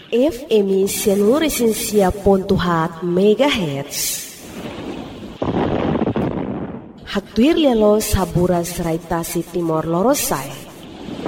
FM 106.7 MHz. Hatuir lelo sabura serai tasi Timor Lorosai.